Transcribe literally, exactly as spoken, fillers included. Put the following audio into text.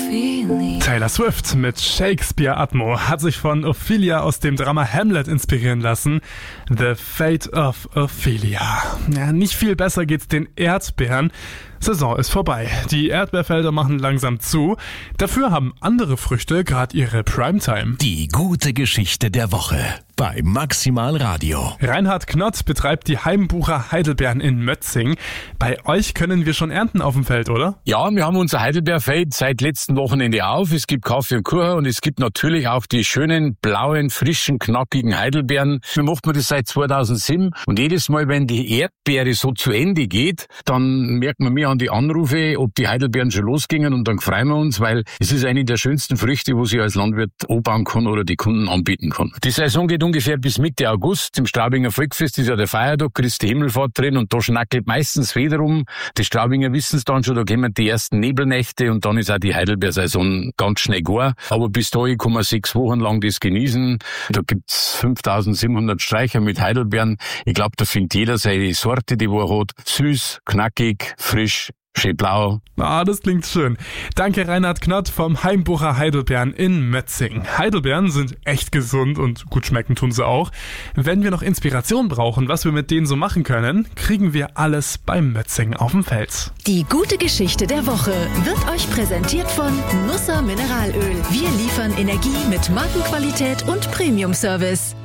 Taylor Swift mit Shakespeare Atmo hat sich von Ophelia aus dem Drama Hamlet inspirieren lassen. The Fate of Ophelia. Ja, nicht viel besser geht's den Erdbeeren. Saison ist vorbei. Die Erdbeerfelder machen langsam zu. Dafür haben andere Früchte gerade ihre Primetime. Die gute Geschichte der Woche bei Maximal Radio. Reinhard Knott betreibt die Heimbucher Heidelbeeren in Mötzing. Bei euch können wir schon ernten auf dem Feld, oder? Ja, wir haben unser Heidelbeerfeld seit letzten Wochenende auf. Es gibt Kaffee und Kuchen und es gibt natürlich auch die schönen, blauen, frischen, knackigen Heidelbeeren. Wir machen das seit zweitausendsieben und jedes Mal, wenn die Erdbeere so zu Ende geht, dann merkt man mir an die Anrufe, ob die Heidelbeeren schon losgingen und dann freuen wir uns, weil es ist eine der schönsten Früchte, wo ich als Landwirt anbauen kann oder die Kunden anbieten kann. Die Saison geht ungefähr bis Mitte August. Im Straubinger Volksfest ist ja der Feiertag, Christi Himmelfahrt drin und da schnackelt meistens wiederum. Die Straubinger wissen es dann schon, da kommen die ersten Nebelnächte und dann ist auch die Heidelbeersaison ganz schnell gar. Aber bis dahin kann man sechs Wochen lang das genießen. Da gibt's fünftausendsiebenhundert Streicher mit Heidelbeeren. Ich glaube, da findet jeder seine Sorte, die wo er hat. Süß, knackig, frisch, schön blau. Ah, das klingt schön. Danke Reinhard Knott vom Heimbucher Heidelbeeren in Mötzing. Heidelbeeren sind echt gesund und gut schmecken tun sie auch. Wenn wir noch Inspiration brauchen, was wir mit denen so machen können, kriegen wir alles beim Mötzing auf dem Feld. Die gute Geschichte der Woche wird euch präsentiert von Nusser Mineralöl. Wir liefern Energie mit Markenqualität und Premium-Service.